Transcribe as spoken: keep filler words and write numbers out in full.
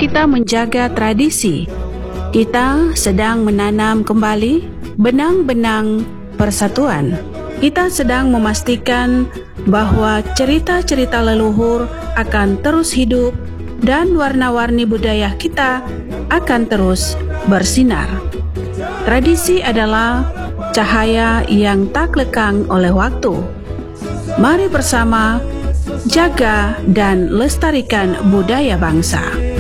kita menjaga tradisi, kita sedang menanam kembali benang-benang persatuan. Kita sedang memastikan bahwa cerita-cerita leluhur akan terus hidup dan warna-warni budaya kita akan terus bersinar. Tradisi adalah cahaya yang tak lekang oleh waktu. Mari bersama jaga dan lestarikan budaya bangsa.